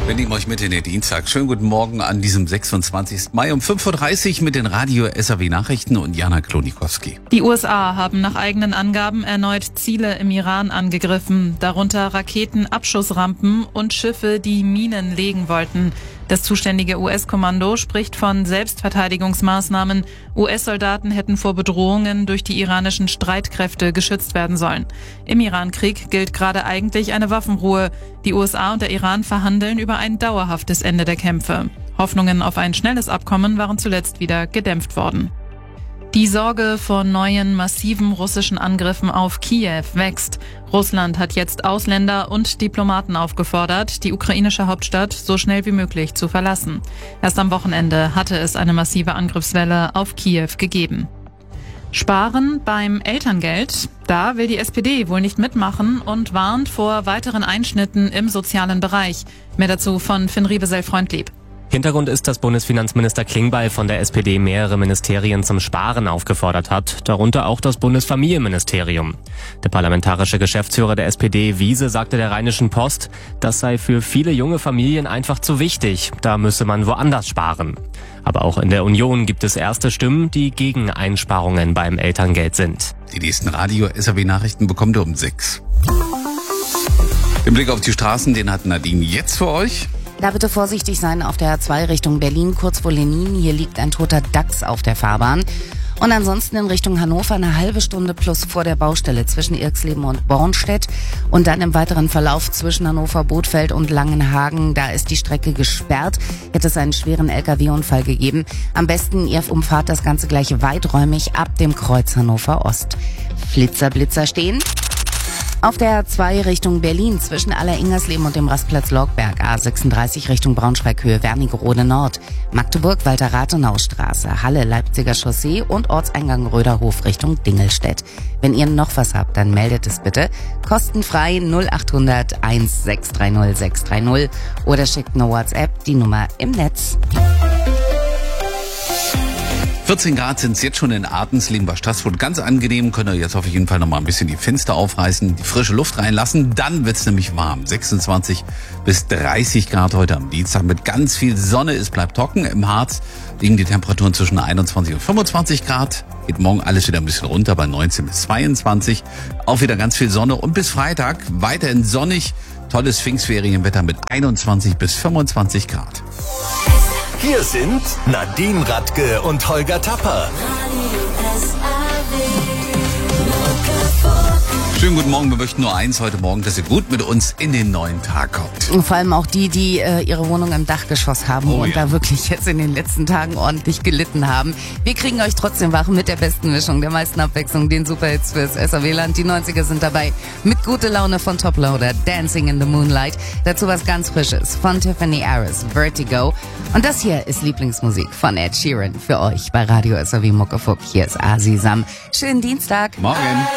Wir nehmen euch mit in den Dienstag. Schönen guten Morgen an diesem 26. Mai um 5.30 Uhr mit den Radio-SAW-Nachrichten und Jana Klonikowski. Die USA haben nach eigenen Angaben erneut Ziele im Iran angegriffen, darunter Raketen, Abschussrampen und Schiffe, die Minen legen wollten. Das zuständige US-Kommando spricht von Selbstverteidigungsmaßnahmen. US-Soldaten hätten vor Bedrohungen durch die iranischen Streitkräfte geschützt werden sollen. Im Iran-Krieg gilt gerade eigentlich eine Waffenruhe. Die USA und der Iran verhandeln über ein dauerhaftes Ende der Kämpfe. Hoffnungen auf ein schnelles Abkommen waren zuletzt wieder gedämpft worden. Die Sorge vor neuen massiven russischen Angriffen auf Kiew wächst. Russland hat jetzt Ausländer und Diplomaten aufgefordert, die ukrainische Hauptstadt so schnell wie möglich zu verlassen. Erst am Wochenende hatte es eine massive Angriffswelle auf Kiew gegeben. Sparen beim Elterngeld? Da will die SPD wohl nicht mitmachen und warnt vor weiteren Einschnitten im sozialen Bereich. Mehr dazu von Finn Riebesell-Freundlieb. Hintergrund ist, dass Bundesfinanzminister Klingbeil von der SPD mehrere Ministerien zum Sparen aufgefordert hat, darunter auch das Bundesfamilienministerium. Der parlamentarische Geschäftsführer der SPD, Wiese, sagte der Rheinischen Post, das sei für viele junge Familien einfach zu wichtig, da müsse man woanders sparen. Aber auch in der Union gibt es erste Stimmen, die gegen Einsparungen beim Elterngeld sind. Die nächsten Radio-SAW-Nachrichten bekommt ihr um 6. Den Blick auf die Straßen, den hat Nadine jetzt für euch. Da bitte vorsichtig sein auf der A2 Richtung Berlin, kurz vor Lenin. Hier liegt ein toter Dachs auf der Fahrbahn. Und ansonsten in Richtung Hannover eine halbe Stunde plus vor der Baustelle zwischen Irxleben und Bornstedt. Und dann im weiteren Verlauf zwischen Hannover, Bothfeld und Langenhagen. Da ist die Strecke gesperrt. Hätte es einen schweren LKW-Unfall gegeben. Am besten ihr umfahrt das Ganze gleich weiträumig ab dem Kreuz Hannover Ost. Blitzer stehen. Auf der A2 Richtung Berlin zwischen Aller-Ingersleben und dem Rastplatz Logberg, A36 Richtung Braunschweig-Höhe Wernigerode Nord, Magdeburg, Walter-Rathenau-Straße, Halle, Leipziger Chaussee und Ortseingang Röderhof Richtung Dingelstedt. Wenn ihr noch was habt, dann meldet es bitte kostenfrei 0800 1630 630 oder schickt eine WhatsApp, die Nummer im Netz. 14 Grad sind es jetzt schon in Artensleben bei Straßburg. Ganz angenehm, könnt ihr jetzt auf jeden Fall noch mal ein bisschen die Fenster aufreißen, die frische Luft reinlassen. Dann wird's nämlich warm. 26 bis 30 Grad heute am Dienstag mit ganz viel Sonne. Es bleibt trocken. Im Harz liegen die Temperaturen zwischen 21 und 25 Grad. Geht morgen alles wieder ein bisschen runter bei 19 bis 22. Auch wieder ganz viel Sonne und bis Freitag weiterhin sonnig. Tolles Pfingstferienwetter mit 21 bis 25 Grad. Hier sind Nadine Radke und Holger Tapper. Schönen guten Morgen, wir möchten nur eins heute Morgen, dass ihr gut mit uns in den neuen Tag kommt. Und vor allem auch die ihre Wohnung im Dachgeschoss haben und da wirklich jetzt in den letzten Tagen ordentlich gelitten haben. Wir kriegen euch trotzdem wach mit der besten Mischung, der meisten Abwechslung, den Superhits fürs SAW-Land. Die 90er sind dabei mit Gute Laune von Toploader, Dancing in the Moonlight. Dazu was ganz Frisches von Tiffany Harris, Vertigo. Und das hier ist Lieblingsmusik von Ed Sheeran für euch bei Radio SAW Muckefuck. Hier ist Asisam. Schönen Dienstag. Morgen.